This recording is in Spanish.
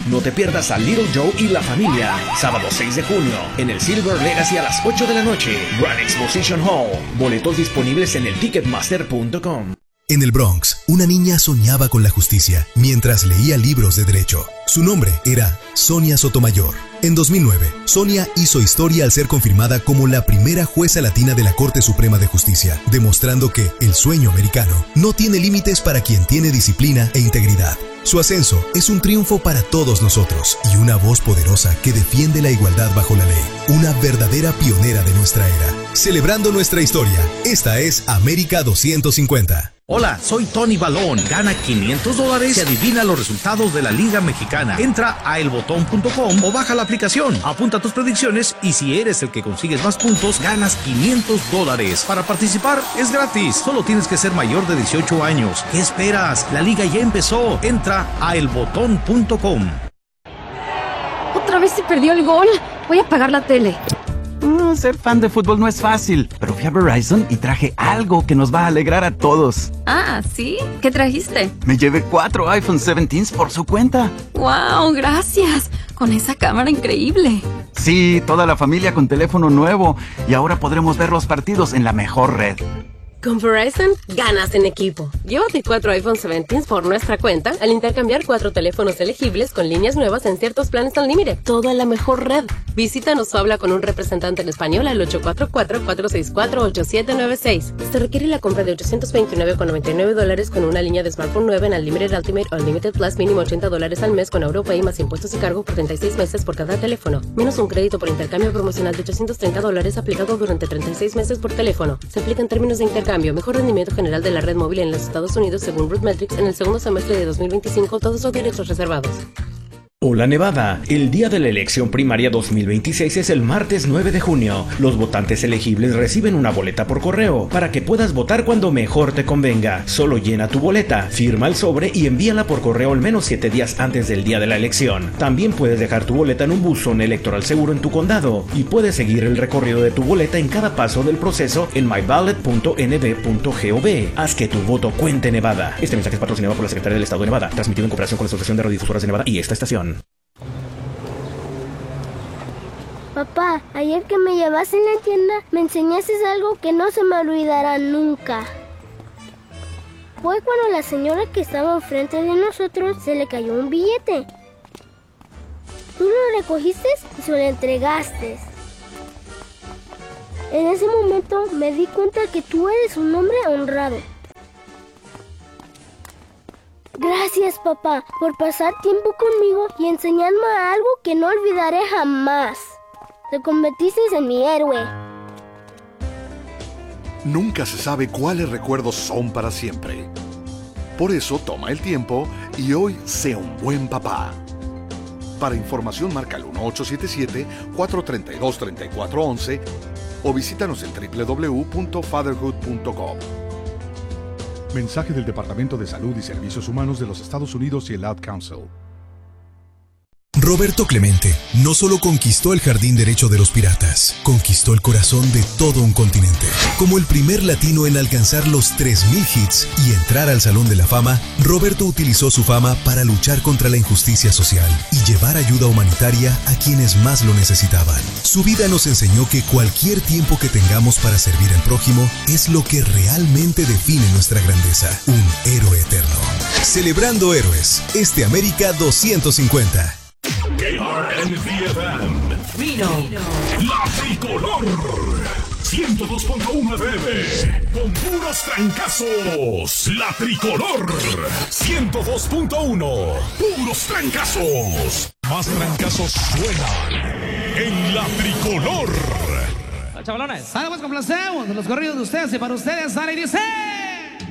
No te pierdas a Little Joe y la familia. Sábado 6 de junio en el Silver Legacy a las 8 de la noche. Grand Exposition Hall. Boletos disponibles en el Ticketmaster.com. En el Bronx, una niña soñaba con la justicia mientras leía libros de derecho. Su nombre era Sonia Sotomayor. En 2009, Sonia hizo historia al ser confirmada como la primera jueza latina de la Corte Suprema de Justicia, demostrando que el sueño americano no tiene límites para quien tiene disciplina e integridad. Su ascenso es un triunfo para todos nosotros y una voz poderosa que defiende la igualdad bajo la ley. Una verdadera pionera de nuestra era. Celebrando nuestra historia, esta es América 250. Hola, soy Tony Balón. Gana $500 y adivina los resultados de la Liga Mexicana. Entra a elbotón.com o baja la aplicación. Apunta tus predicciones y si eres el que consigues más puntos, ganas $500. Para participar es gratis. Solo tienes que ser mayor de 18 años. ¿Qué esperas? La liga ya empezó. Entra a elbotón.com. Otra vez se perdió el gol. Voy a apagar la tele. Ser fan de fútbol no es fácil, pero fui a Verizon y traje algo que nos va a alegrar a todos. Ah, ¿sí? ¿Qué trajiste? Me llevé 4 iPhone 17 por su cuenta. ¡Wow! ¡Gracias! Con esa cámara increíble. Sí, toda la familia con teléfono nuevo y ahora podremos ver los partidos en la mejor red. Con Verizon, ganas en equipo. Llévate 4 iPhone 17 por nuestra cuenta al intercambiar 4 teléfonos elegibles con líneas nuevas en ciertos planes Unlimited. Todo en la mejor red. Visítanos o habla con un representante en español al 844-464-8796. Se requiere la compra de $829.99 con una línea de smartphone nueva en Unlimited Ultimate o Unlimited Plus, mínimo $80 al mes con AuroPay más impuestos y cargo por 36 meses por cada teléfono. Menos un crédito por intercambio promocional de $830 aplicado durante 36 meses por teléfono. Se aplica en términos de intercambio. Mejor rendimiento general de la red móvil en los Estados Unidos según RootMetrics en el segundo semestre de 2025. Todos los derechos reservados. Hola Nevada, el día de la elección primaria 2026 es el martes 9 de junio. Los votantes elegibles reciben una boleta por correo para que puedas votar cuando mejor te convenga. Solo llena tu boleta, firma el sobre y envíala por correo al menos 7 días antes del día de la elección. También puedes dejar tu boleta en un buzón electoral seguro en tu condado y puedes seguir el recorrido de tu boleta en cada paso del proceso en myballot.nb.gov. Haz que tu voto cuente, Nevada. Este mensaje es patrocinado por la Secretaría del Estado de Nevada, transmitido en cooperación con la Asociación de Radiodifusoras de Nevada y esta estación. Papá, ayer que me llevaste en la tienda, me enseñaste algo que no se me olvidará nunca. Fue cuando la señora que estaba enfrente de nosotros se le cayó un billete. Tú lo recogiste y se lo entregaste. En ese momento me di cuenta que tú eres un hombre honrado. Gracias, papá, por pasar tiempo conmigo y enseñarme algo que no olvidaré jamás. Te convertiste en mi héroe. Nunca se sabe cuáles recuerdos son para siempre. Por eso toma el tiempo y hoy sea un buen papá. Para información marca el 1877-432-3411 o visítanos en www.fatherhood.com. Mensaje del Departamento de Salud y Servicios Humanos de los Estados Unidos y el Ad Council. Roberto Clemente no solo conquistó el jardín derecho de los piratas, conquistó el corazón de todo un continente. Como el primer latino en alcanzar los 3,000 hits y entrar al Salón de la Fama, Roberto utilizó su fama para luchar contra la injusticia social y llevar ayuda humanitaria a quienes más lo necesitaban. Su vida nos enseñó que cualquier tiempo que tengamos para servir al prójimo es lo que realmente define nuestra grandeza. Un héroe eterno. Celebrando héroes, este América 250. KRNFM Vino La Tricolor 102.1 FM con puros trancazos. La Tricolor 102.1 puros trancazos. Más trancazos suenan en La Tricolor. Chavalones, sale pues complacemos de los corridos de ustedes y para ustedes sale y dice...